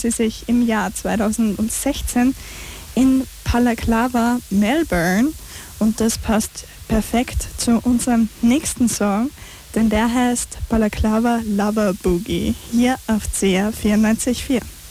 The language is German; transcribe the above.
sie sich im Jahr 2016 in Balaclava, Melbourne. Und das passt perfekt zu unserem nächsten Song, denn der heißt Balaclava Lover Boogie, hier auf CR 94.4.